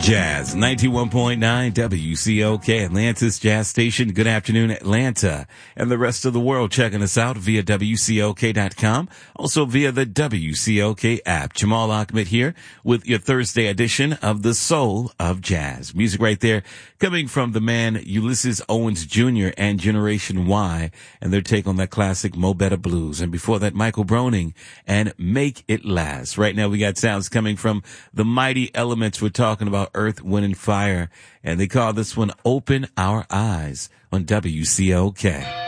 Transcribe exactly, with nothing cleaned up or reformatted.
Jazz, ninety-one point nine W C O K, Atlanta's Jazz Station. Good afternoon, Atlanta, and the rest of the world checking us out via W C O K dot com, also via the W C O K app. Jamal Ahmed here with your Thursday edition of The Soul of Jazz. Music right there coming from the man Ulysses Owens Junior and Generation Y, and their take on that classic Mo Better Blues. And before that, Michael Broning and Make It Last. Right now we got sounds coming from the Mighty Elements. We're talking about Earth, Wind, and Fire, and they call this one Open Our Eyes on W C O K.